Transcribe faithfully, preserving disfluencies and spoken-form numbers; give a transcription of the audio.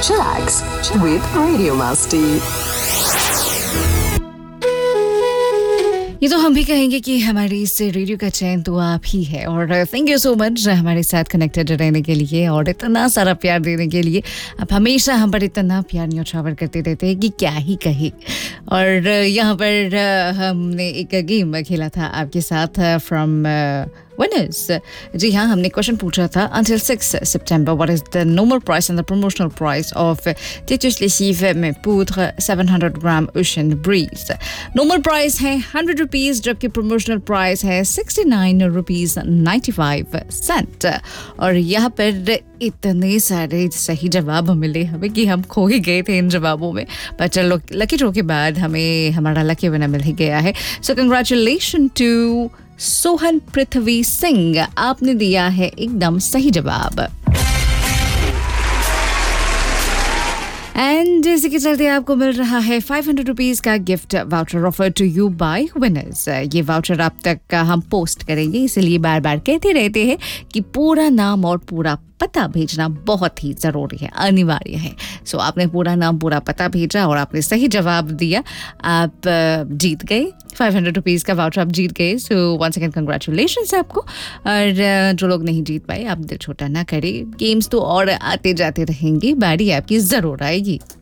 Chillax with Radio Masti. ये तो हम भी कहेंगे कि हमारी इस रेडियो का चैन तो आप ही है और थैंक यू सो मच हमारे साथ कनेक्टेड रहने के लिए और इतना सारा प्यार देने के लिए। आप हमेशा हम पर इतना प्यार न्यौछावर करते रहते हैं कि क्या ही कहे। और यहाँ पर हमने एक गेम खेला था आपके साथ फ्रॉम winners. जी हाँ, हमने क्वेश्चन पूछा था until sixth September what is the normal price and the promotional price of Titus lessive में poudre seven hundred gram Ocean Breeze. Normal price है one hundred rupees जबकि promotional price है sixty-nine rupees ninety-five cent. और यहाँ पर इतने सारे सही जवाब मिले हमें कि हम खो ही गए थे इन जवाबों में, पर चलो लकी ड्रॉ के बाद हमें हमारा लकी विनर मिल ही गया है। So congratulation to Sohan Prithvi Singh, आपने दिया है एकदम सही जवाब। एंड इसी के चलते आपको मिल रहा है फाइव हंड्रेड रुपीज का gift voucher offer to you bye winners. ये वाउचर आप तक हम पोस्ट करेंगे, इसलिए बार बार कहते रहते हैं कि पूरा नाम और पूरा पता भेजना बहुत ही ज़रूरी है, अनिवार्य है। सो so, आपने पूरा नाम पूरा पता भेजा और आपने सही जवाब दिया, आप जीत गए फाइव हंड्रेड रुपीज़ का वाउचर, आप जीत गए। सो वंस अगेन कंग्रेचुलेशंस आपको। और जो लोग नहीं जीत पाए, आप दिल छोटा ना करें, गेम्स तो और आते जाते रहेंगे, बारी आपकी ज़रूर आएगी।